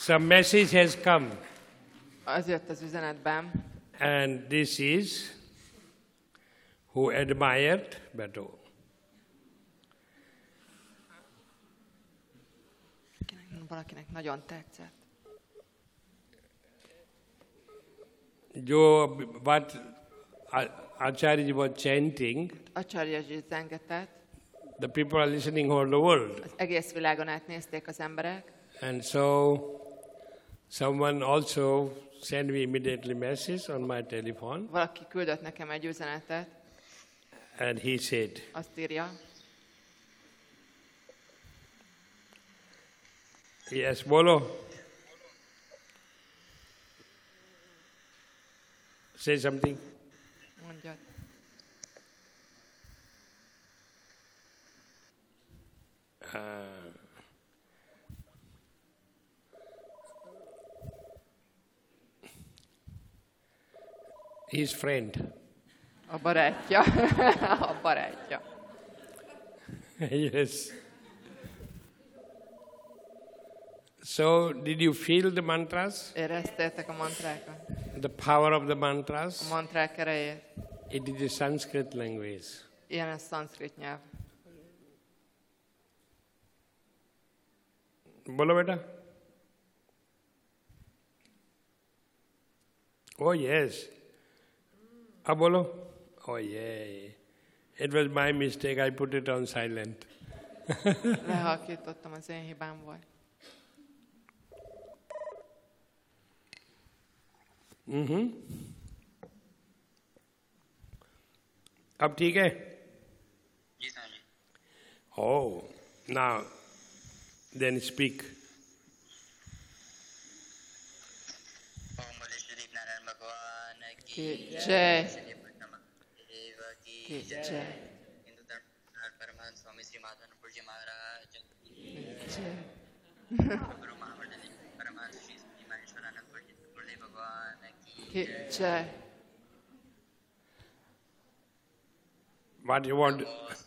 Some message has come. Az jött az üzenetben. And this is who admired Beto. Valakinek nagyon tetszett. What Acharya was chanting, Acharyaji zengetett. the people are listening all the world. Az egész világon átnézték az emberek. And so someone also sent me immediately message on my telephone. Valaki küldött nekem egy üzenetet. And he said, Azt írja. yes, bolo. Say something. Mondjad. His friend. A barátja. A barátja. Yes. So, did you feel the mantras? Éreztétek a mantrákat? The power of the mantras? A mantrák erejét? It is a Sanskrit language. Ilyen a szanszkrit nyelv. Bolo beta. Oh yes. Bolo. Oh yeah. It was my mistake. I put it on silent. Lehalkítottam, az én hibám volt. अब ठीक है? जी स्वामी। Oh, now then speak. ओम बोले श्री नारायण भगवान की की जय। श्री देव की की जय। जय। हिंदू धर्म परमानंद स्वामी श्री माधवानंद जी महाराज जय। गुरु महामंडली परमानंद श्री महेश्वरानंद जी गुरुदेव भगवान की की जय। What you want? नमो